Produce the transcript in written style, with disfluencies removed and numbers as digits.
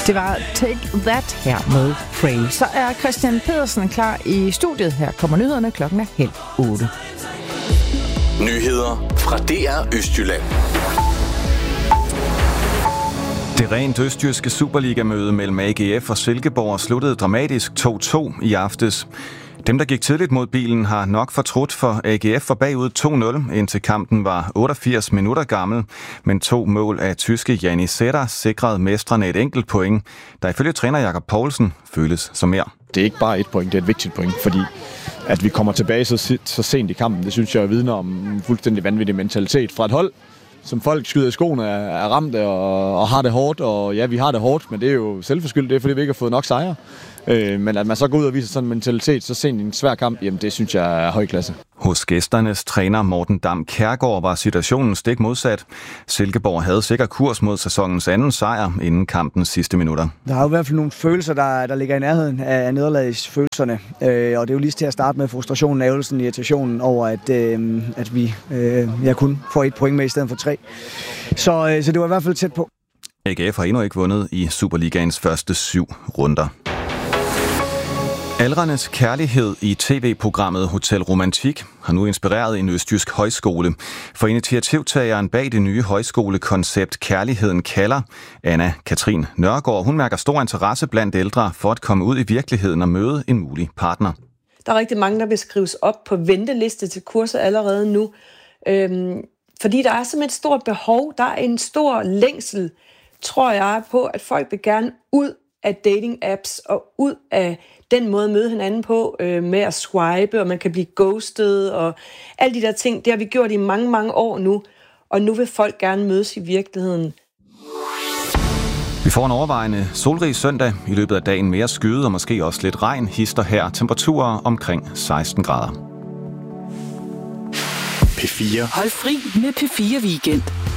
Det var Take That her med Frey. Så er Christian Pedersen klar i studiet. Her kommer nyhederne, klokken er 7:30. Nyheder fra DR Østjylland. Det rent østjyske Superliga-møde mellem AGF og Silkeborg sluttede dramatisk 2-2 i aftes. Dem, der gik tidligt mod bilen, har nok fortrudt, for AGF var bagud 2-0, indtil kampen var 88 minutter gammel. Men 2 mål af tyske Janni Sætter sikrede mestrene et enkelt point, der ifølge træner Jakob Poulsen føles som mere. Det er ikke bare et point, det er et vigtigt point, fordi at vi kommer tilbage så sent i kampen, det synes jeg vidner om en fuldstændig vanvittig mentalitet fra et hold, som folk skyder i skoene, er ramte og har det hårdt, og ja, vi har det hårdt, men det er jo selvforskyldt, det er fordi vi ikke har fået nok sejre. Men at man så går ud og viser sådan en mentalitet så sent i en svær kamp, jamen det synes jeg er høj klasse. Hos gæsternes træner Morten Dam Kjærgaard var situationen stik modsat. Silkeborg havde sikker kurs mod sæsonens anden sejr inden kampens sidste minutter. Der er jo i hvert fald nogle følelser, der ligger i nærheden af nederlagsfølelserne. Og det er jo lige til at starte med frustrationen, ærgelsen, irritationen over, at vi kun får 1 point med i stedet for 3. Så det var i hvert fald tæt på. AGF har endnu ikke vundet i Superligaens første 7 runder. Aldrenes kærlighed i tv-programmet Hotel Romantik har nu inspireret en østjysk højskole. For initiativtageren bag det nye højskolekoncept Kærligheden kalder, Anna-Katrin Nørgaard, hun mærker stor interesse blandt ældre for at komme ud i virkeligheden og møde en mulig partner. Der er rigtig mange, der vil skrives op på venteliste til kurser allerede nu. Fordi der er simpelthen et stort behov, der er en stor længsel, tror jeg, på, at folk vil gerne ud af dating-apps og ud af den måde at møde hinanden på, med at swipe, og man kan blive ghostet, og alle de der ting, det har vi gjort i mange, mange år nu, og nu vil folk gerne mødes i virkeligheden. Vi får en overvejende solrig søndag, i løbet af dagen mere skyde og måske også lidt regn, hister her temperaturer omkring 16 grader. P4. Hold fri med P4 Weekend.